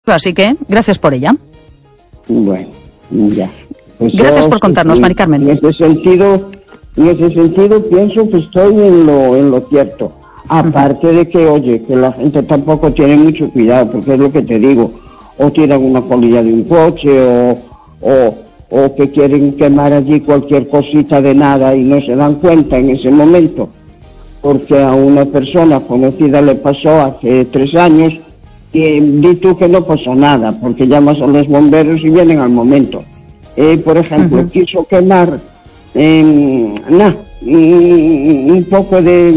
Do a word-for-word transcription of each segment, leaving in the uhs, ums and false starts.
Así que, gracias por ella. Bueno, ya. Pues gracias yo, por contarnos, en, Mari Carmen. En ese sentido, en ese sentido pienso que estoy en lo, en lo cierto. Aparte uh-huh. de que, oye, que la gente tampoco tiene mucho cuidado, porque es lo que te digo, o tiran una colilla de un coche, o, o, o que quieren quemar allí cualquier cosita de nada y no se dan cuenta en ese momento. Porque a una persona conocida le pasó hace tres años, y di tú que no pasó nada, porque llamas a los bomberos y vienen al momento. Eh, por ejemplo, uh-huh. quiso quemar eh, nah, un, un poco de,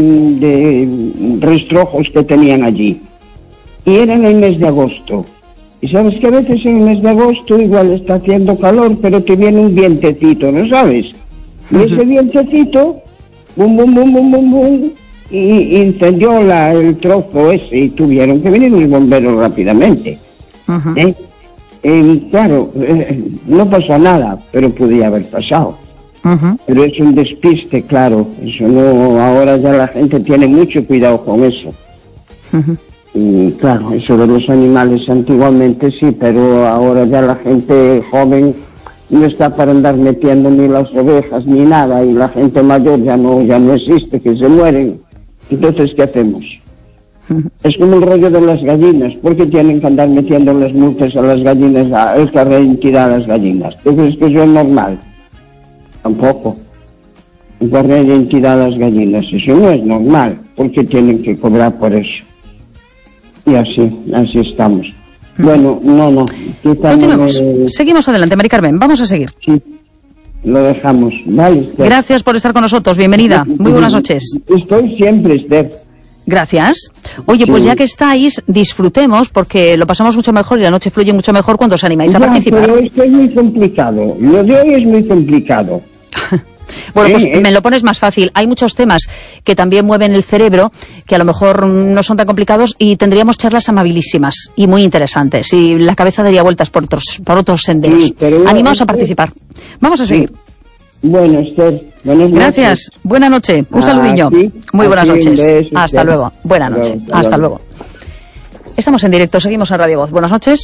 de rastrojos que tenían allí. Y era en el mes de agosto. Y sabes que a veces en el mes de agosto igual está haciendo calor, pero te viene un vientecito, ¿no sabes? Y uh-huh. ese vientecito, bum, bum, bum, bum, bum, bum, y incendió la, el trozo ese y tuvieron que venir los bomberos rápidamente. Uh-huh. ¿Eh? Eh, claro, eh, no pasó nada, pero podía haber pasado. Uh-huh. Pero es un despiste, claro. Eso no, ahora ya la gente tiene mucho cuidado con eso. Uh-huh. Y claro, eso de los animales antiguamente sí, pero ahora ya la gente joven no está para andar metiendo ni las ovejas ni nada, y la gente mayor ya no, ya no existe, que se mueren. Entonces, ¿qué hacemos? Uh-huh. Es como el rollo de las gallinas. ¿Por qué tienen que andar metiendo las multas a las gallinas, a esta reentidad a las gallinas? ¿Tú crees que eso es normal? Tampoco. Esta reentidad a las gallinas, eso no es normal. ¿Por qué tienen que cobrar por eso? Y así, así estamos. Uh-huh. Bueno, no, no. Continuemos. Eh... Seguimos adelante, Mari Carmen. Vamos a seguir. Sí. Lo dejamos, ¿vale, Esther? Gracias por estar con nosotros, bienvenida. Muy buenas noches. Estoy siempre, Esther. Gracias. Oye, pues ya que estáis, disfrutemos, porque lo pasamos mucho mejor y la noche fluye mucho mejor cuando os animáis ya, a participar. Pero esto es muy complicado, lo de hoy es muy complicado. Bueno, pues ¿Eh? me lo pones más fácil. Hay muchos temas que también mueven el cerebro, que a lo mejor no son tan complicados, y tendríamos charlas amabilísimas y muy interesantes. Y la cabeza daría vueltas por otros, por otros senderos. Sí, pero animaos a participar. Vamos a seguir. Bueno, Esther, buenas noches. Gracias. Buena noche. Un ah, saludillo. ¿Sí? Muy buenas Aquí noches. Beso, hasta Esther. Luego. Buena noche. Hasta, luego. hasta luego. Estamos en directo. Seguimos en Radio Voz. Buenas noches.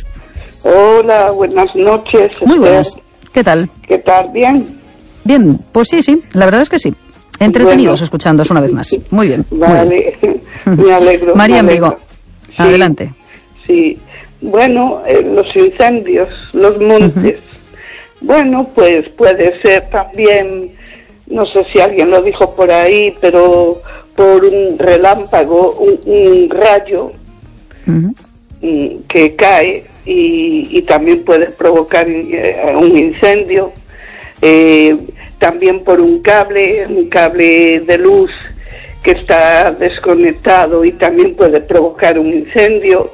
Hola, buenas noches. Muy buenas. ¿Qué tal? ¿Qué tal? ¿Bien? Bien, pues sí, sí, la verdad es que sí. Entretenidos bueno. escuchándoos una vez más. Muy bien. Vale, muy bien. me alegro. María me alegro. Amigo, sí, adelante. Sí, bueno, eh, los incendios, los montes. Uh-huh. Bueno, pues puede ser también, no sé si alguien lo dijo por ahí, pero por un relámpago, un, un rayo uh-huh. que cae y, y también puede provocar eh, un incendio. Eh, también por un cable, un cable de luz que está desconectado y también puede provocar un incendio.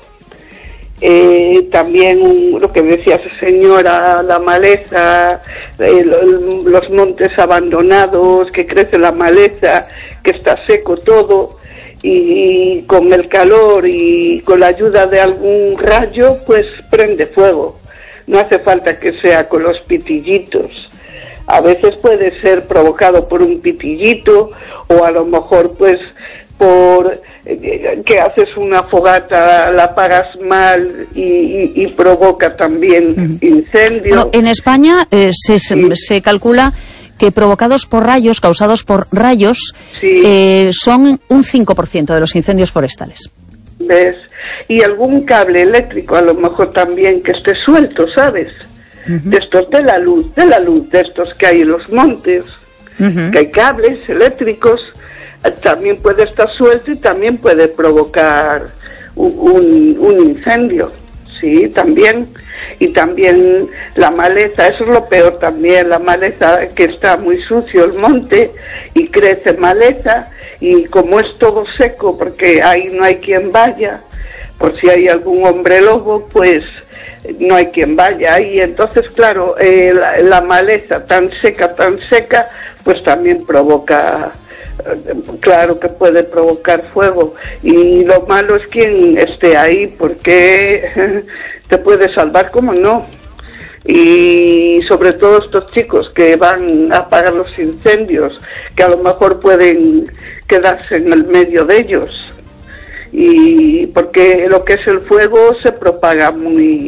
Eh, también un, lo que decía esa señora, la maleza, eh, los montes abandonados, que crece la maleza, que está seco todo, y con el calor y con la ayuda de algún rayo, pues prende fuego. No hace falta que sea con los pitillitos. A veces puede ser provocado por un pitillito, o a lo mejor pues por eh, que haces una fogata, la apagas mal y, y, y provoca también uh-huh. incendio. Bueno, en España eh, se, sí. se calcula que provocados por rayos, causados por rayos, sí. eh, son un cinco por ciento de los incendios forestales. ¿Ves? Y algún cable eléctrico a lo mejor también que esté suelto, ¿sabes? Uh-huh. De estos de la luz, de la luz, de estos que hay en los montes, uh-huh. que hay cables eléctricos, también puede estar suelto y también puede provocar un, un, un incendio, sí, también. Y también la maleza, eso es lo peor también, la maleza, que está muy sucio el monte y crece maleza, y como es todo seco porque ahí no hay quien vaya, por si hay algún hombre lobo, pues no hay quien vaya, y entonces claro, eh, la, la maleza tan seca, tan seca, pues también provoca, eh, claro que puede provocar fuego, y lo malo es quien esté ahí, porque te puede salvar, como no, y sobre todo estos chicos que van a apagar los incendios, que a lo mejor pueden quedarse en el medio de ellos, y porque lo que es el fuego se propaga muy